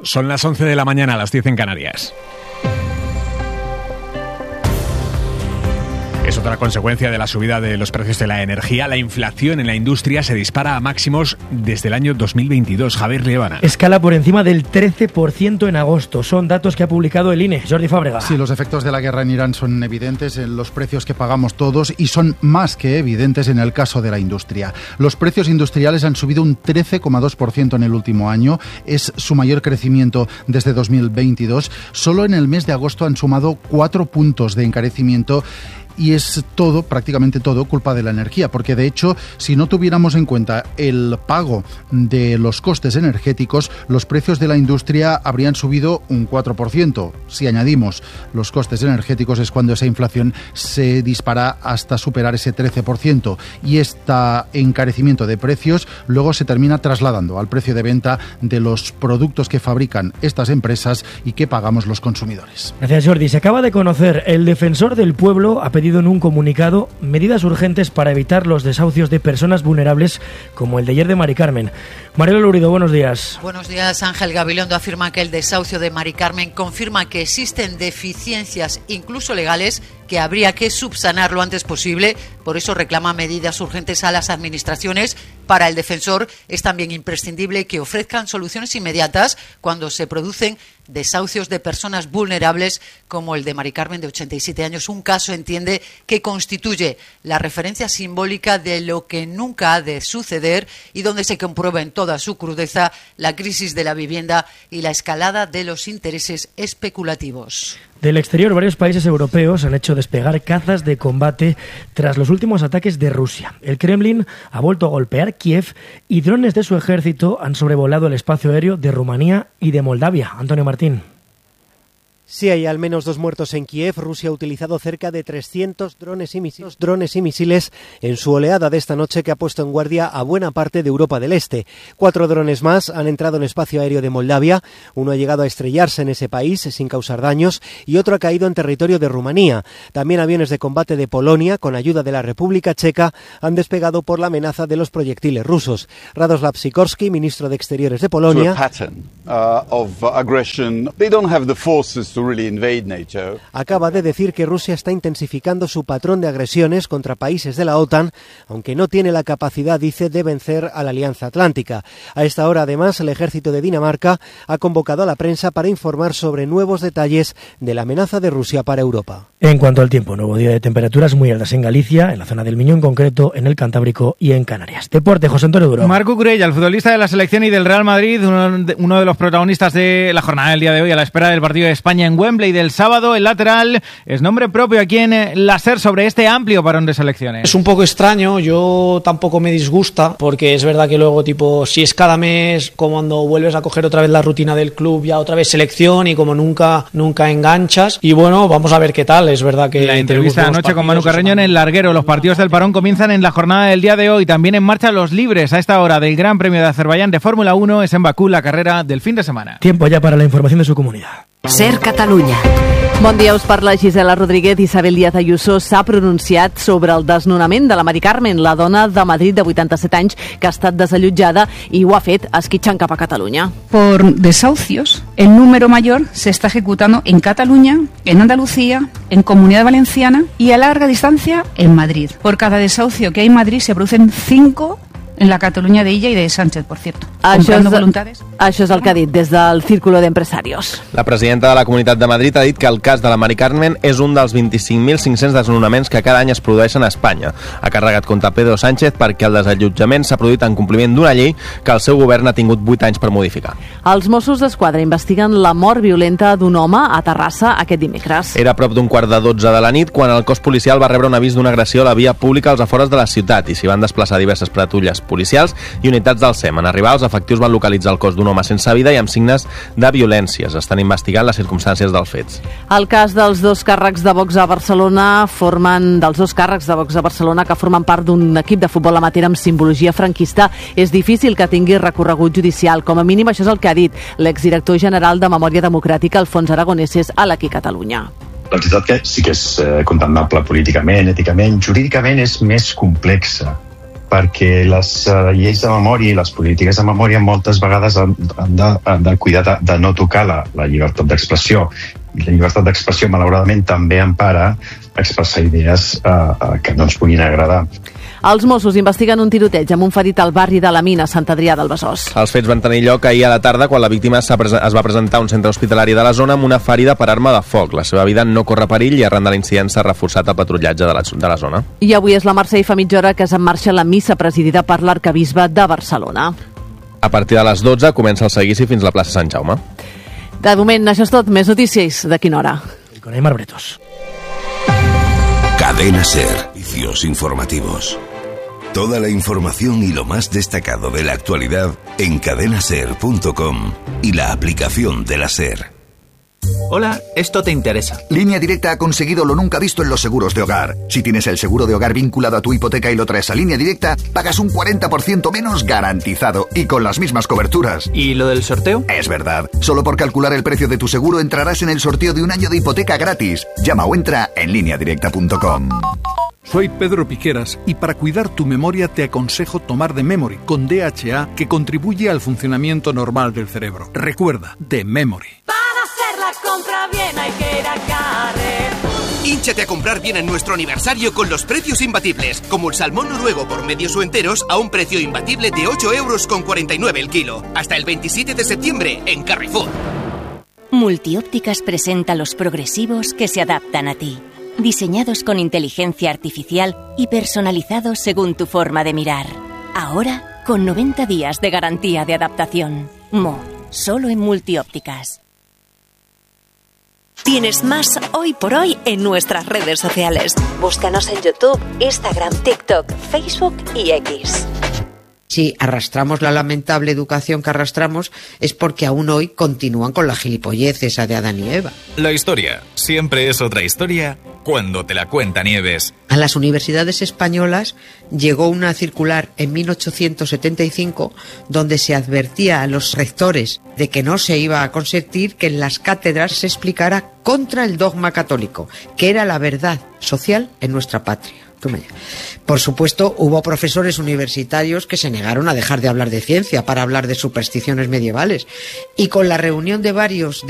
Son las 11 de la mañana, las 10 en Canarias. Es otra consecuencia de la subida de los precios de la energía. La inflación en la industria se dispara a máximos desde el año 2022. Javier Liébana. Escala por encima del 13% en agosto. Son datos que ha publicado el INE. Jordi Fábrega. Sí, los efectos de la guerra en Irán son evidentes en los precios que pagamos todos y son más que evidentes en el caso de la industria. Los precios industriales han subido un 13,2% en el último año. Es su mayor crecimiento desde 2022. Solo en el mes de agosto han sumado 4 puntos de encarecimiento. Y es todo, prácticamente todo, culpa de la energía, porque de hecho, si no tuviéramos en cuenta el pago de los costes energéticos, los precios de la industria habrían subido un 4%. Si añadimos los costes energéticos es cuando esa inflación se dispara hasta superar ese 13%. Y este encarecimiento de precios luego se termina trasladando al precio de venta de los productos que fabrican estas empresas y que pagamos los consumidores. Gracias, Jordi. Se acaba de conocer, el Defensor del Pueblo ha pedido en un comunicado medidas urgentes para evitar los desahucios de personas vulnerables como el de ayer de Mari Carmen. Mariela Lurido, buenos días. Buenos días. Ángel Gabilondo afirma que el desahucio de Mari Carmen confirma que existen deficiencias, incluso legales, que habría que subsanar lo antes posible. Por eso reclama medidas urgentes a las administraciones. Para el defensor es también imprescindible que ofrezcan soluciones inmediatas cuando se producen desahucios de personas vulnerables como el de Mari Carmen, de 87 años. Un caso, entiende, que constituye la referencia simbólica de lo que nunca ha de suceder y donde se comprueba en toda su crudeza la crisis de la vivienda y la escalada de los intereses especulativos. Del exterior, varios países europeos han hecho despegar cazas de combate tras los últimos ataques de Rusia. El Kremlin ha vuelto a golpear Kiev y drones de su ejército han sobrevolado el espacio aéreo de Rumanía y de Moldavia. Antonio Martín. Sí, hay al menos 2 muertos en Kiev. Rusia ha utilizado cerca de 300 drones y misiles en su oleada de esta noche que ha puesto en guardia a buena parte de Europa del Este. 4 drones más han entrado en el espacio aéreo de Moldavia. Uno ha llegado a estrellarse en ese país sin causar daños y otro ha caído en territorio de Rumanía. También aviones de combate de Polonia, con ayuda de la República Checa, han despegado por la amenaza de los proyectiles rusos. Radoslav Sikorski, ministro de Exteriores de Polonia, acaba de decir que Rusia está intensificando su patrón de agresiones contra países de la OTAN, aunque no tiene la capacidad, dice, de vencer a la Alianza Atlántica. A esta hora, además, el ejército de Dinamarca ha convocado a la prensa para informar sobre nuevos detalles de la amenaza de Rusia para Europa. En cuanto al tiempo, nuevo día de temperaturas muy altas en Galicia, en la zona del Miño en concreto, en el Cantábrico y en Canarias. Deporte, José Antonio Duro. Marc Cucurella, el futbolista de la selección y del Real Madrid, uno de los protagonistas de la jornada del día de hoy a la espera del partido de España en Wembley del sábado. El lateral es nombre propio aquí en la SER sobre este amplio parón de selecciones. Es un poco extraño, yo tampoco me disgusta, porque es verdad que luego, si es cada mes, como cuando vuelves a coger otra vez la rutina del club, ya otra vez selección y como nunca enganchas. Y bueno, vamos a ver qué tal. Es verdad que... La entrevista anoche con Manu Carreño en el Larguero. Los partidos del parón comienzan en la jornada del día de hoy. También en marcha los libres a esta hora del Gran Premio de Azerbaiyán de Fórmula 1. Es en Bakú la carrera del fin de semana. Tiempo ya para la información de su comunidad. SER Catalunya. Bon dia, us parla Gisela Rodríguez. Isabel Díaz Ayuso s'ha pronunciat sobre el desnonament de la Mari Carmen, la dona de Madrid de 87 anys que ha estat desallotjada i ho ha fet esquitxant cap a Catalunya. Por desahucios, el número mayor se está ejecutando en Cataluña, en Andalucía, en Comunidad Valenciana y a larga distancia en Madrid. Por cada desahucio que hay en Madrid se producen 5 en la Cataluña de Illa y de Sánchez, por cierto. Això és el que ha dit des del Círculo de Empresarios. La presidenta de la Comunitat de Madrid ha dit que el cas de la Mari Carmen és un dels 25.500 desnonaments que cada any es produeixen a Espanya. Ha carregat contra Pedro Sánchez perquè el desallotjament s'ha produït en compliment d'una llei que el seu govern ha tingut 8 anys per modificar. Els Mossos d'Esquadra investiguen la mort violenta d'un home a Terrassa aquest dimecres. Era a prop d'un 11:15 de la nit quan el cos policial va rebre un avís d'una agressió a la via pública als afores de la ciutat i s'hi van desplaçar diverses patrulles policials i unitats del SEM. En arribar, els efectius van localitzar el cos d'un home sense vida i amb signes de violències. Estan investigant les circumstàncies dels fets. El cas dels dos càrrecs de Vox a Barcelona que formen part d'un equip de futbol amateur amb simbologia franquista és difícil que tingui recorregut judicial. Com a mínim, això és el que ha dit l'exdirector general de Memòria Democràtica, Alfons Aragoneses, a l'Aquí Catalunya. La veritat que sí que és condemnable políticament, èticament, jurídicament és més complexa, perquè les lleis de memòria i les polítiques de memòria moltes vegades han de cuidar de no tocar la llibertat d'expressió. I la llibertat d'expressió, malauradament, també empara expressar idees que no ens puguin agradar. Els Mossos investiguen un tiroteig amb un ferit al barri de la Mina, Sant Adrià del Besòs. Els fets van tenir lloc ahir a la tarda quan la víctima es va presentar a un centre hospitalari de la zona amb una ferida per arma de foc. La seva vida no corre perill i arran de l'incident s'ha reforçat el patrullatge de la zona. I avui és la Mercè i fa mitja hora que és en marxa la missa presidida per l'arcabisbe de Barcelona. A partir de les 12 comença el seguici fins a la plaça Sant Jaume. De moment, això és tot. Més notícies de quina hora. Con Aymar Bretos. Cadena SER. Servicios informativos. Toda la información y lo más destacado de la actualidad en cadenaser.com y la aplicación de la SER. Hola, esto te interesa. Línea Directa ha conseguido lo nunca visto en los seguros de hogar. Si tienes el seguro de hogar vinculado a tu hipoteca y lo traes a Línea Directa, pagas un 40% menos garantizado y con las mismas coberturas. ¿Y lo del sorteo? Es verdad. Solo por calcular el precio de tu seguro entrarás en el sorteo de un año de hipoteca gratis. Llama o entra en lineadirecta.com. Soy Pedro Piqueras y para cuidar tu memoria te aconsejo tomar The Memory con DHA que contribuye al funcionamiento normal del cerebro. Recuerda, The Memory. Para hacer la compra bien hay que ir a Carrefour. Hínchate a comprar bien en nuestro aniversario con los precios imbatibles, como el salmón noruego por medios o enteros a un precio imbatible de 8,49 € el kilo. Hasta el 27 de septiembre en Carrefour. Multiópticas presenta los progresivos que se adaptan a ti. Diseñados con inteligencia artificial y personalizados según tu forma de mirar. Ahora, con 90 días de garantía de adaptación. Solo en Multiópticas. Tienes más hoy por hoy en nuestras redes sociales. Búscanos en YouTube, Instagram, TikTok, Facebook y X. Si arrastramos la lamentable educación que arrastramos es porque aún hoy continúan con la gilipollez esa de Adán y Eva. La historia siempre es otra historia cuando te la cuenta Nieves. A las universidades españolas llegó una circular en 1875 donde se advertía a los rectores de que no se iba a consentir que en las cátedras se explicara contra el dogma católico, que era la verdad social en nuestra patria. Por supuesto, hubo profesores universitarios que se negaron a dejar de hablar de ciencia para hablar de supersticiones medievales. Y con la reunión de varios